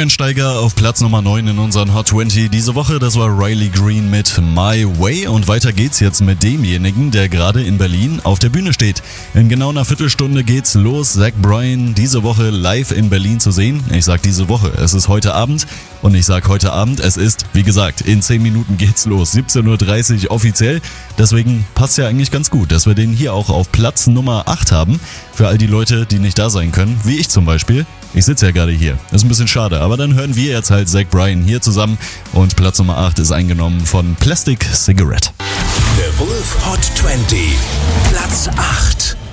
Neueinsteiger auf Platz Nummer 9 in unseren Hot 20 diese Woche, das war Riley Green mit My Way. Und weiter geht's jetzt mit demjenigen, der gerade in Berlin auf der Bühne steht. In genau einer Viertelstunde geht's los, Zach Bryan diese Woche live in Berlin zu sehen. Ich sag diese Woche, es ist heute Abend und ich sag heute Abend, es ist, wie gesagt, in 10 Minuten geht's los, 17.30 Uhr offiziell. Deswegen passt ja eigentlich ganz gut, dass wir den hier auch auf Platz Nummer 8 haben. Für all die Leute, die nicht da sein können, wie ich zum Beispiel. Ich sitze ja gerade hier. Ist ein bisschen schade, aber dann hören wir jetzt halt Zach Bryan hier zusammen und Platz Nummer 8 ist eingenommen von Plastic Cigarette. The Wolf Hot 20, Platz 8.